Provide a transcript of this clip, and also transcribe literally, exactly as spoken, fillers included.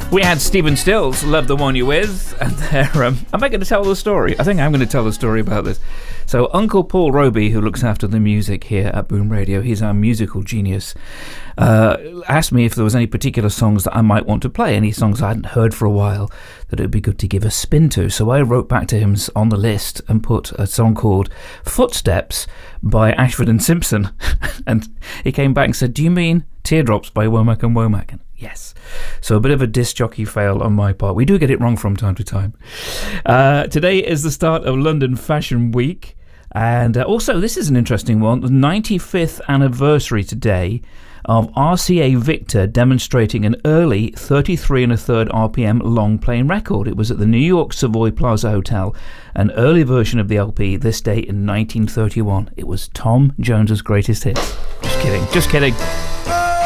We had Stephen Stills, Love the One You're With, and there, um, am I going to tell the story? I think I'm going to tell the story about this. So Uncle Paul Roby, who looks after the music here at Boom Radio, he's our musical genius, uh, asked me if there was any particular songs that I might want to play, any songs I hadn't heard for a while that it would be good to give a spin to. So I wrote back to him on the list and put a song called Footsteps by Ashford and Simpson. And he came back and said, do you mean Teardrops by Womack and Womack? And yes. So a bit of a disc jockey fail on my part. We do get it wrong from time to time. Uh, today is the start of London Fashion Week. And uh, also, this is an interesting one. The ninety-fifth anniversary today of R C A Victor demonstrating an early thirty-three and a third R P M long playing record. It was at the New York Savoy Plaza Hotel, an early version of the L P, this date in nineteen thirty-one. It was Tom Jones's greatest hits. Just kidding, just kidding.